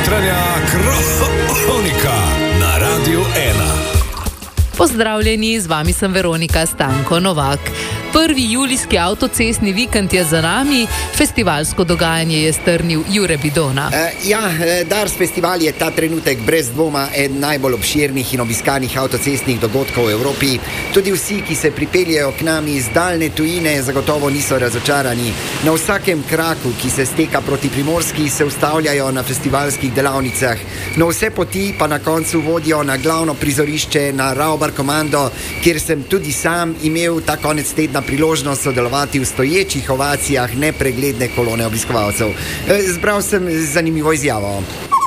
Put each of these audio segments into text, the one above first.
Jutranja kronika na Radiu 1. Pozdravljeni, z vami sem Veronika Stanko Novak. 1. julijski avtocestni vikend je za nami, festivalsko dogajanje je strnil Jure Bidona. Dars festival je ta trenutek brez dvoma eden najbolj obširnih in obiskanih avtocestnih dogodkov v Evropi. Tudi vsi, ki se pripeljejo k nam iz daljne tujine, zagotovo niso razočarani. Na vsakem kraku, ki se steka proti Primorski, se ustavljajo na festivalskih delavnicah. No, vse poti pa na koncu vodijo na glavno prizorišče na Raubarkommando, kjer sem tudi sam imel ta konec tedna priložnost sodelovati v stoječih ovacijah nepregledne kolone obiskovalcev. Zbral sem zanimivo izjavo.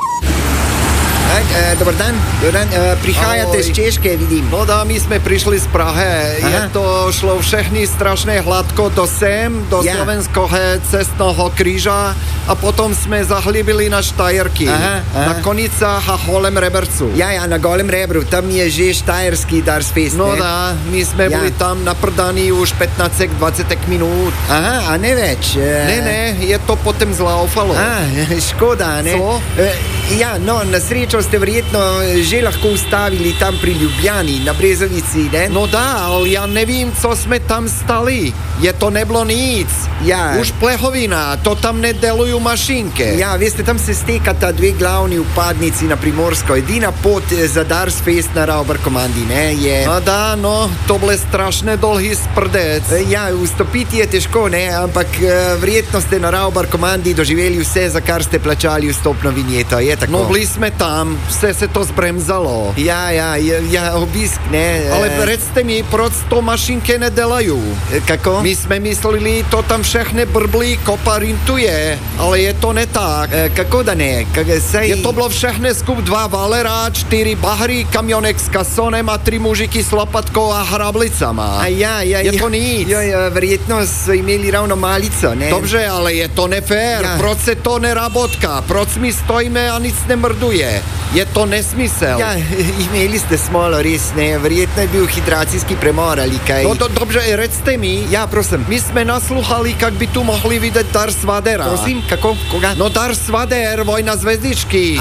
Dobar dan, prihajate iz Češke, vidim. No da, mi sme prišli z Prahe. Je to šlo všechny strašne hladko do slovenského cestného kríža a potom sme zahlibili na Štajerky. Na Konicách a Holem Rebercu. Na Golem Rebru, tam je že štajerský Dars Fest. No da, my sme boli tam naprdaní už 15-20 minút. A ne več. Ne, je to potom zlaufalo. Škoda, ne? Co? Na srečo ste verjetno že lahko ustavili tam pri Ljubljani, na Brezovici, ne? No da, ale ja nevím, co sme tam stali. Je to neblo nic. Už plehovina, to tam nedelujú mašinke. Veste, tam se stekata dve glavni upadnici na Primorsko. Edina pot za Dars Fest na Raubarkommandi, ne, je... A da, no, to ble strašne dolhý sprdec. Vstopiti je težko, ne, ampak verjetno ste na Raubarkommandi doživeli vse, za kar ste plačali vstopno vinjeto, je tako? No, bli sme tam, vse se to zbremzalo. Obisk, ne. Ale recte mi, proč to mašinke nedelajú? Kako? My sme mysleli, to tam všechny brblí koparintuje, ale je to ne tak. Kako da ne? Je to bylo všechny skup 2 valera, 4 bahry, kamionek s kasonem a 3 mužiky s lopatkou a hrablicama. Je to nic. Verjetno so imeli ravno malico, ne? Dobře, ale je to nefér. Proč se to nerabotka? Proč mi stojíme a nic nemrduje? Je to nesmysel. Imeli ste smolo, res, ne? Verjetno je bil hidracijski premor ali kaj. No, dobře, recte mi. Prosim. My sme nasluchali, kak by tu mohli vidět Dars Vadera. Prosím, kako? Koga? No, Dars Vader, Vojna z hvězdičky.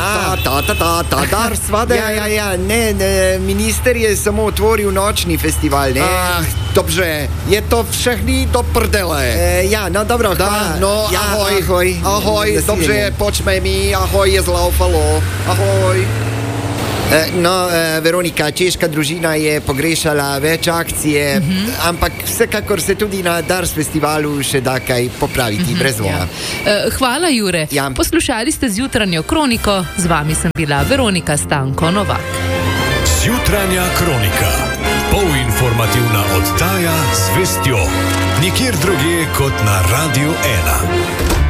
Dars Vader. Ne, minister je samo otvoril nočni festival, ne? Dobře, je to všechny do prdele. No dobro, hvala. No, ahoj, dobře, počme mi, ahoj, je zlaufalo. Ahoj. Veronika, češka družina je pogrešala več akcije, ampak vsekakor se tudi na Dars festivalu še da kaj popraviti, brez dvoma. Hvala, Jure. Poslušali ste Zjutranjo kroniko, z vami sem bila Veronika Stanko Novak. Zjutranja kronika, polinformativna oddaja z vestjo, nikjer drugje kot na Radiu 1.